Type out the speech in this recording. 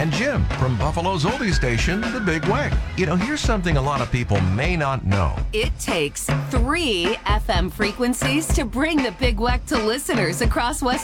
and Jim from Buffalo's oldie station, The Big Weck. You know, here's something a lot of people may not know. It takes 3 FM frequencies to bring The Big Weck to listeners across West